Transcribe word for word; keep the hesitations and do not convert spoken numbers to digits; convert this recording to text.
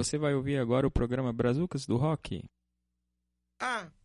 Você vai ouvir agora o programa Brazucas do Rock. Ah,